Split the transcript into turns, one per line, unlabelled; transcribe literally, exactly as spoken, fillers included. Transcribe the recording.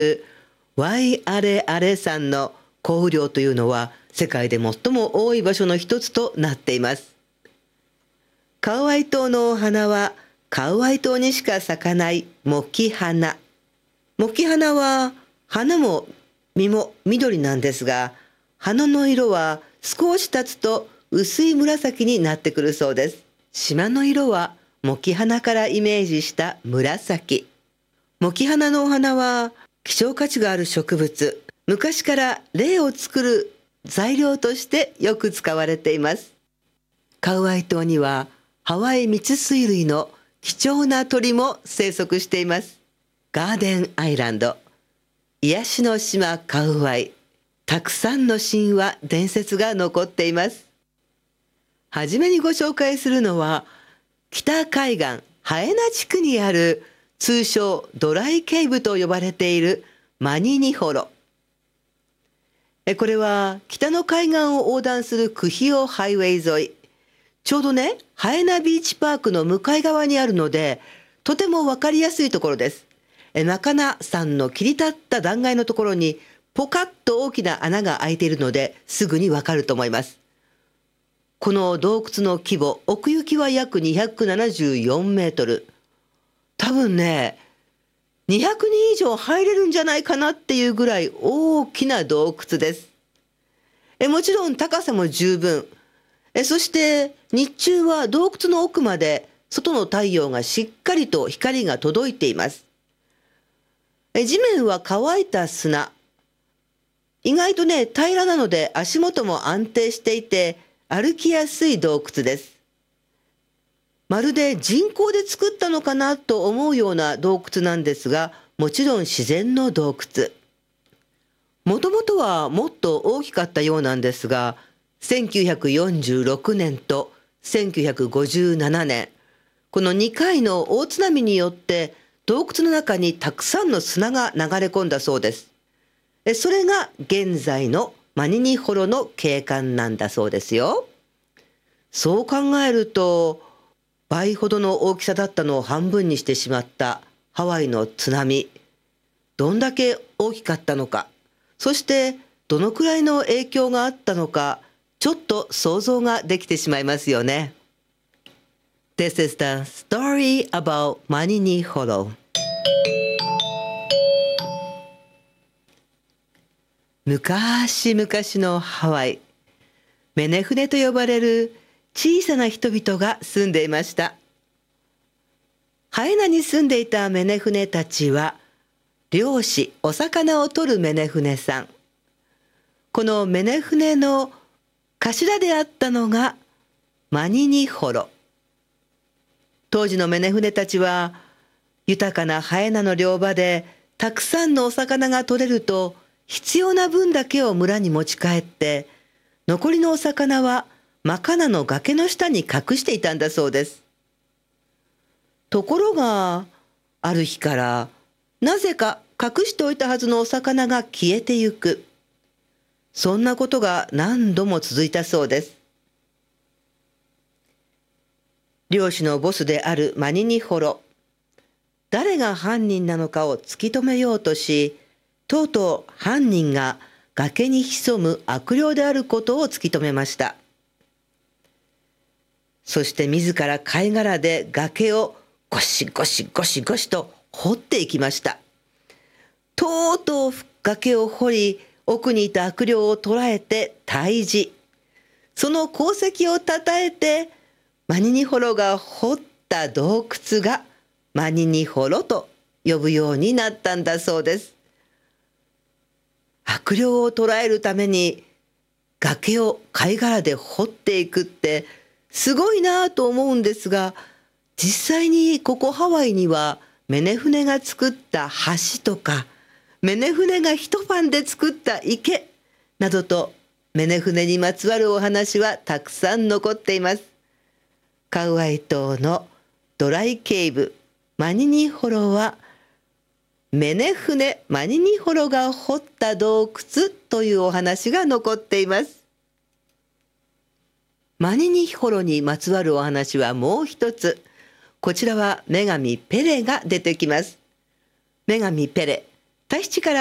ワイアレアレ山の降雨量というのは世界で最も多い場所の一つとなっています。カウアイ島のお花はカウアイ島にしか咲かないモキ花。モキ花は花も実も緑なんですが、花の色は少し経つと薄い紫になってくるそうです。島の色はモキ花からイメージした紫。モキ花のお花は希少価値がある植物。昔から霊を作る材料としてよく使われています。カウアイ島にはハワイミツスイ類の貴重な鳥も生息しています。ガーデンアイランド、癒しの島カウアイ、たくさんの神話伝説が残っています。はじめにご紹介するのは北海岸ハエナ地区にある通称ドライケイブと呼ばれているマニニホロ。これは北の海岸を横断するクヒオハイウェイ沿い、ちょうどねハエナビーチパークの向かい側にあるのでとても分かりやすいところです。マカナ山の切り立った断崖のところにポカッと大きな穴が開いているのですぐに分かると思います。この洞窟の規模、奥行きは約にひゃくななじゅうよんメートル。多分ねにひゃくにん以上入れるんじゃないかなっていうぐらい大きな洞窟です。えもちろん高さも十分。えそして日中は洞窟の奥まで外の太陽がしっかりと光が届いています。え地面は乾いた砂。意外とね平らなので足元も安定していて歩きやすい洞窟です。まるで人工で作ったのかなと思うような洞窟なんですが、もちろん自然の洞窟。もともとはもっと大きかったようなんですが、せんきゅうひゃくよんじゅうろくねんとせんきゅうひゃくごじゅうななねん、このにかいの大津波によって洞窟の中にたくさんの砂が流れ込んだそうです。それが現在のマニニホロの景観なんだそうですよ。そう考えると倍ほどの大きさだったのを半分にしてしまったハワイの津波、どんだけ大きかったのか、そしてどのくらいの影響があったのか、ちょっと想像ができてしまいますよね。This is the story about Manini Hollow。 昔々のハワイ、メネフネと呼ばれる小さな人々が住んでいました。ハエナに住んでいたメネフネたちは漁師、お魚を取るメネフネさん。このメネフネの頭であったのがマニニホロ。当時のメネフネたちは豊かなハエナの漁場でたくさんのお魚が取れると必要な分だけを村に持ち帰って、残りのお魚はマカナの崖の下に隠していたんだそうです。ところがある日からなぜか隠しておいたはずのお魚が消えてゆく。そんなことが何度も続いたそうです。漁師のボスであるマニニホロ、誰が犯人なのかを突き止めようとし、とうとう犯人が崖に潜む悪霊であることを突き止めました。そして自ら貝殻で崖をゴシゴシゴシゴシと掘っていきました。とうとう崖を掘り、奥にいた悪霊を捕らえて退治。その功績をたたえて、マニニホロが掘った洞窟がマニニホロと呼ぶようになったんだそうです。悪霊を捕らえるために崖を貝殻で掘っていくってすごいなぁと思うんですが、実際にここハワイにはメネフネが作った橋とか、メネフネが一晩で作った池などと、メネフネにまつわるお話はたくさん残っています。カウアイ島のドライケイブマニニホロはメネフネマニニホロが掘った洞窟というお話が残っています。マニニホロにまつわるお話はもう一つ。こちらは女神ペレが出てきます。女神ペレ、 タヒチから